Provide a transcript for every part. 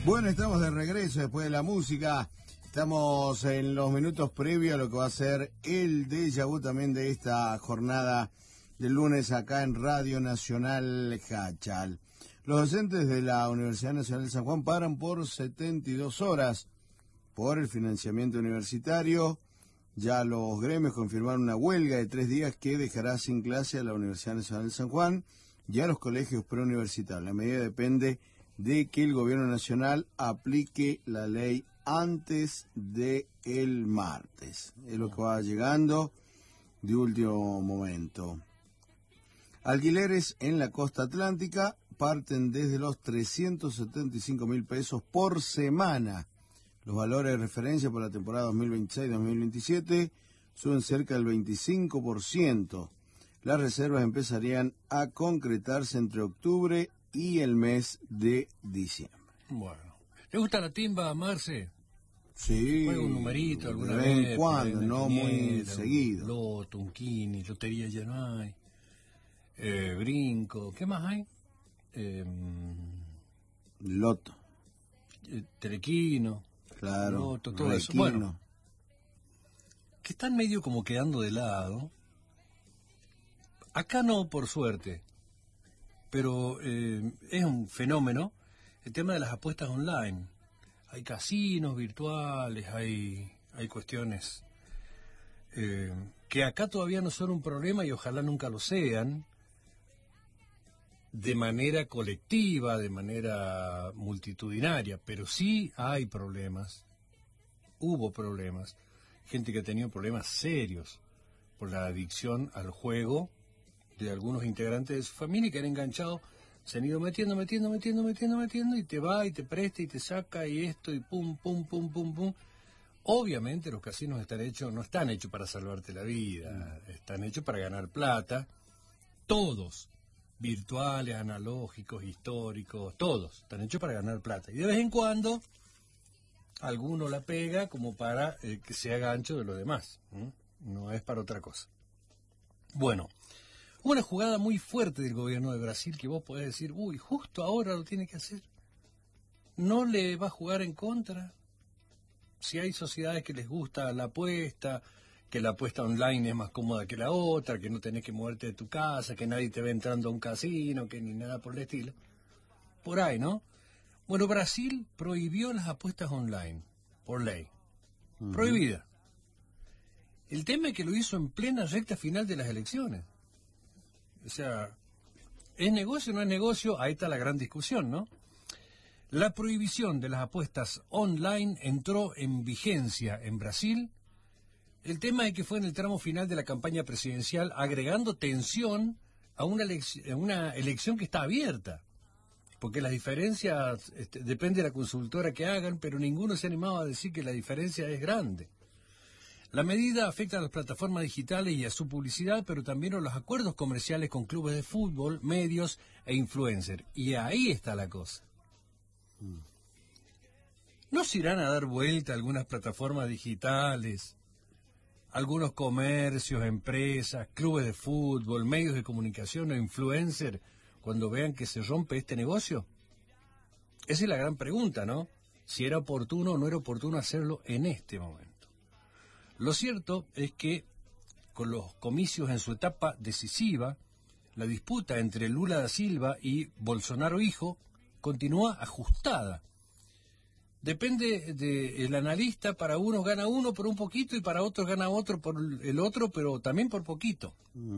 Bueno, estamos de regreso después de la música. Estamos en los minutos previos a lo que va a ser el déjà vu también de esta jornada del lunes acá en Radio Nacional Hachal. Los docentes de la Universidad Nacional de San Juan paran por 72 horas por el financiamiento universitario. Ya los gremios confirmaron una huelga de 3 días que dejará sin clase a la Universidad Nacional de San Juan y a los colegios preuniversitarios. La medida depende de que el gobierno nacional aplique la ley antes del martes. Es lo que va llegando de último momento. Alquileres en la costa atlántica parten desde los 375.000 pesos por semana. Los valores de referencia para la temporada 2026-2027 suben cerca del 25%. Las reservas empezarían a concretarse entre octubre y el mes de diciembre. Bueno. ¿Le gusta la timba, Marce? Sí. ¿Juega un numerito alguna vez? De vez en cuando, no muy seguido. Loto, un quini, lotería ya no hay. Brinco, ¿qué más hay? Loto. Telequino. Claro. Loto, todo eso. Bueno, que están medio como quedando de lado. Acá no, por suerte. Pero es un fenómeno el tema de las apuestas online. Hay casinos virtuales, hay cuestiones que acá todavía no son un problema y ojalá nunca lo sean, de manera colectiva, de manera multitudinaria, pero sí hay problemas, hubo problemas, gente que ha tenido problemas serios por la adicción al juego de algunos integrantes de su familia que han enganchado, se han ido metiendo y te va y te presta y te saca y esto y pum. Obviamente los casinos no están hechos para salvarte la vida, están hechos para ganar plata, todos, virtuales, analógicos, históricos, todos, están hechos para ganar plata. Y de vez en cuando alguno la pega como para que sea gancho de los demás, no es para otra cosa. Bueno, una jugada muy fuerte del gobierno de Brasil que vos podés decir, uy, justo ahora lo tiene que hacer. ¿No le va a jugar en contra? Si hay sociedades que les gusta la apuesta, que la apuesta online es más cómoda que la otra, que no tenés que moverte de tu casa, que nadie te ve entrando a un casino, que ni nada por el estilo. Por ahí, ¿no? Bueno, Brasil prohibió las apuestas online, por ley. Prohibida. El tema es que lo hizo en plena recta final de las elecciones. O sea, ¿es negocio o no es negocio? Ahí está la gran discusión, ¿no? La prohibición de las apuestas online entró en vigencia en Brasil. El tema es que fue en el tramo final de la campaña presidencial, agregando tensión a una elección que está abierta. Porque las diferencias, depende de la consultora que hagan, pero ninguno se ha animado a decir que la diferencia es grande. La medida afecta a las plataformas digitales y a su publicidad, pero también a los acuerdos comerciales con clubes de fútbol, medios e influencers. Y ahí está la cosa. ¿No se irán a dar vuelta algunas plataformas digitales, algunos comercios, empresas, clubes de fútbol, medios de comunicación o influencers cuando vean que se rompe este negocio? Esa es la gran pregunta, ¿no? Si era oportuno o no era oportuno hacerlo en este momento. Lo cierto es que, con los comicios en su etapa decisiva, la disputa entre Lula da Silva y Bolsonaro hijo continúa ajustada. Depende del analista, para unos gana uno por un poquito y para otros gana otro por el otro, pero también por poquito.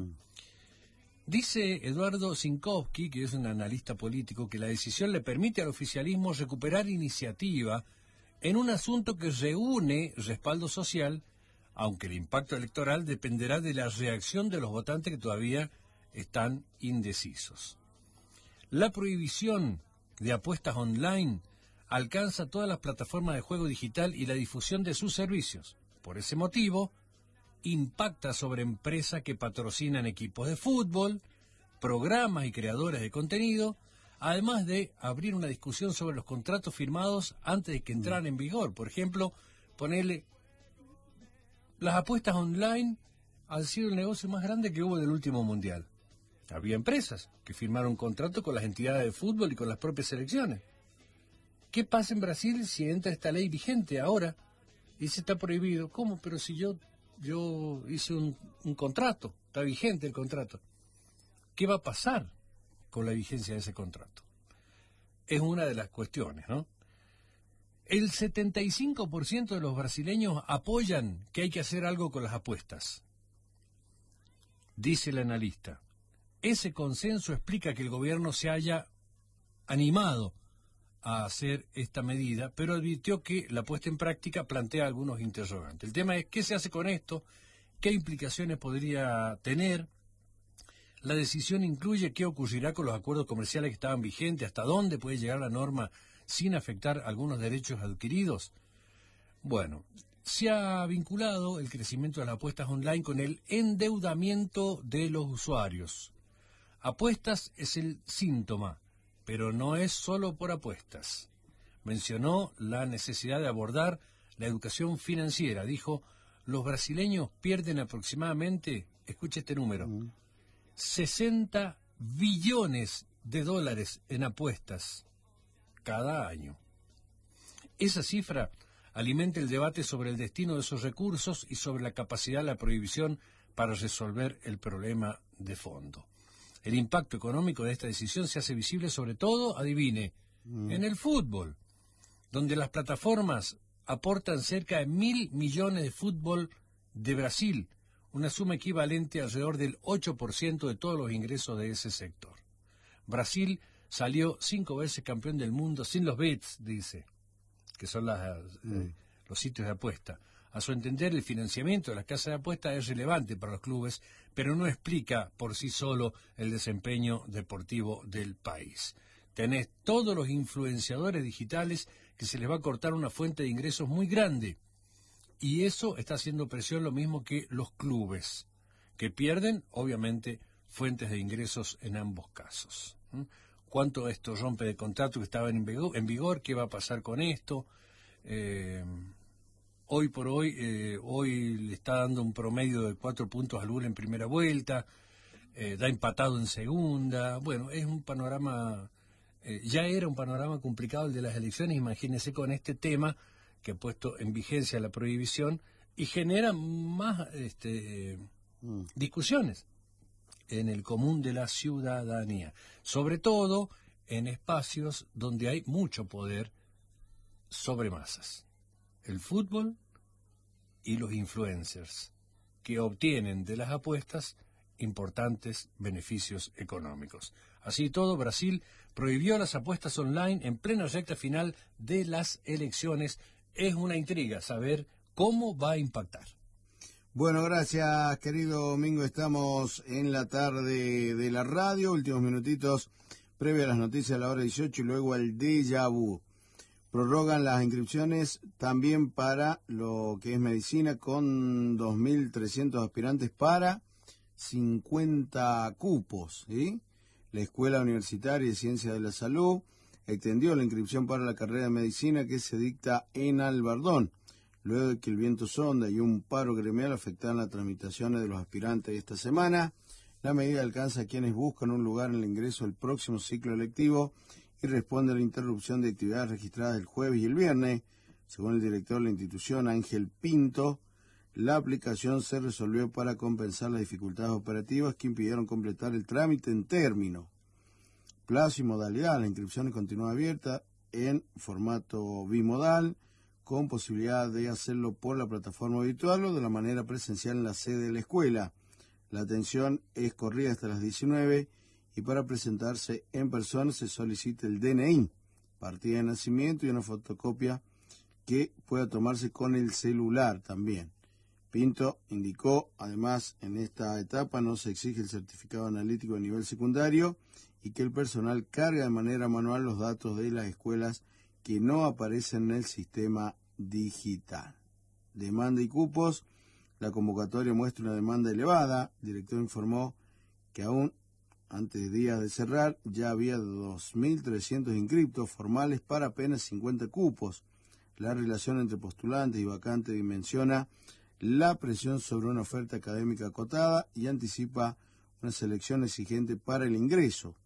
Dice Eduardo Zinkowski, que es un analista político, que la decisión le permite al oficialismo recuperar iniciativa en un asunto que reúne respaldo social, aunque el impacto electoral dependerá de la reacción de los votantes que todavía están indecisos. La prohibición de apuestas online alcanza todas las plataformas de juego digital y la difusión de sus servicios. Por ese motivo, impacta sobre empresas que patrocinan equipos de fútbol, programas y creadores de contenido, además de abrir una discusión sobre los contratos firmados antes de que entraran en vigor. Por ejemplo, ponerle... Las apuestas online han sido el negocio más grande que hubo del último mundial. Había empresas que firmaron contratos con las entidades de fútbol y con las propias selecciones. ¿Qué pasa en Brasil si entra esta ley vigente ahora y se está prohibido? ¿Cómo? Pero si yo hice un contrato, está vigente el contrato. ¿Qué va a pasar con la vigencia de ese contrato? Es una de las cuestiones, ¿no? El 75% de los brasileños apoyan que hay que hacer algo con las apuestas. Dice el analista, ese consenso explica que el gobierno se haya animado a hacer esta medida, pero advirtió que la puesta en práctica plantea algunos interrogantes. El tema es qué se hace con esto, qué implicaciones podría tener. La decisión incluye qué ocurrirá con los acuerdos comerciales que estaban vigentes, hasta dónde puede llegar la norma sin afectar algunos derechos adquiridos. Bueno, se ha vinculado el crecimiento de las apuestas online con el endeudamiento de los usuarios. Apuestas es el síntoma, pero no es solo por apuestas. Mencionó la necesidad de abordar la educación financiera. Dijo, los brasileños pierden aproximadamente, escuche este número, 60 billones de dólares en apuestas cada año. Esa cifra alimenta el debate sobre el destino de esos recursos y sobre la capacidad de la prohibición para resolver el problema de fondo. El impacto económico de esta decisión se hace visible sobre todo, adivine, en el fútbol, donde las plataformas aportan cerca de 1.000 millones de fútbol de Brasil, una suma equivalente a alrededor del 8% de todos los ingresos de ese sector. Brasil salió 5 veces campeón del mundo sin los bets, dice, que son los sitios de apuesta. A su entender, el financiamiento de las casas de apuesta es relevante para los clubes, pero no explica por sí solo el desempeño deportivo del país. Tenés todos los influenciadores digitales que se les va a cortar una fuente de ingresos muy grande. Y eso está haciendo presión lo mismo que los clubes, que pierden, obviamente, fuentes de ingresos en ambos casos. ¿Cuánto esto rompe de contrato que estaba en vigor? ¿Qué va a pasar con esto? Hoy por hoy, hoy le está dando un promedio de 4 puntos al Lula en primera vuelta, da empatado en segunda. Bueno, es un panorama, ya era un panorama complicado el de las elecciones, imagínense con este tema que ha puesto en vigencia la prohibición y genera más discusiones en el común de la ciudadanía, sobre todo en espacios donde hay mucho poder sobre masas. El fútbol y los influencers, que obtienen de las apuestas importantes beneficios económicos. Así todo, Brasil prohibió las apuestas online en plena recta final de las elecciones. Es una intriga saber cómo va a impactar. Bueno, gracias, querido Domingo. Estamos en la tarde de la radio, últimos minutitos previo a las noticias de la hora 18 y luego al déjà vu. Prorrogan las inscripciones también para lo que es medicina con 2.300 aspirantes para 50 cupos, ¿sí? La Escuela Universitaria de Ciencias de la Salud extendió la inscripción para la carrera de medicina que se dicta en Albardón, luego de que el viento sonda y un paro gremial afectaran las tramitaciones de los aspirantes esta semana. La medida alcanza a quienes buscan un lugar en el ingreso al próximo ciclo electivo y responde a la interrupción de actividades registradas el jueves y el viernes. Según el director de la institución, Ángel Pinto, la aplicación se resolvió para compensar las dificultades operativas que impidieron completar el trámite en término. Plazo y modalidad. La inscripción continúa abierta en formato bimodal, con posibilidad de hacerlo por la plataforma virtual o de la manera presencial en la sede de la escuela. La atención es corrida hasta las 19 y para presentarse en persona se solicita el DNI, partida de nacimiento y una fotocopia que pueda tomarse con el celular también. Pinto indicó, además, en esta etapa no se exige el certificado analítico de nivel secundario y que el personal carga de manera manual los datos de las escuelas que no aparecen en el sistema digital. Demanda y cupos. La convocatoria muestra una demanda elevada. El director informó que aún antes de días de cerrar ya había 2.300 inscriptos formales para apenas 50 cupos. La relación entre postulantes y vacantes dimensiona la presión sobre una oferta académica acotada y anticipa una selección exigente para el ingreso.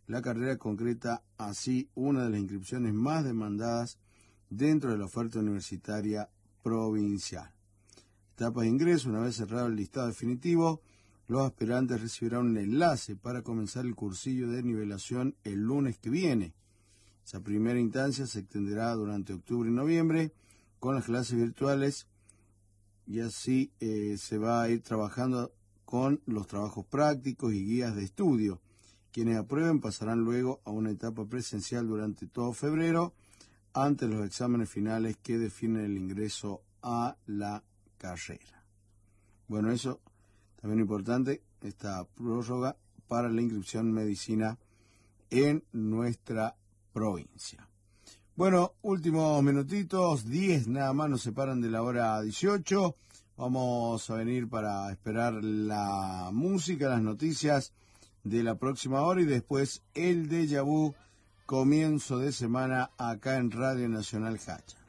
La carrera concreta así una de las inscripciones más demandadas dentro de la oferta universitaria provincial. Etapas de ingreso: una vez cerrado el listado definitivo, los aspirantes recibirán un enlace para comenzar el cursillo de nivelación el lunes que viene. Esa primera instancia se extenderá durante octubre y noviembre con las clases virtuales, y así se va a ir trabajando con los trabajos prácticos y guías de estudio. Quienes aprueben pasarán luego a una etapa presencial durante todo febrero, ante los exámenes finales que definen el ingreso a la carrera. Bueno, eso también importante, esta prórroga para la inscripción en medicina en nuestra provincia. Bueno, últimos minutitos, 10 nada más nos separan de la hora 18. Vamos a venir para esperar la música, las noticias de la próxima hora y después el déjà vu, comienzo de semana acá en Radio Nacional Hacha.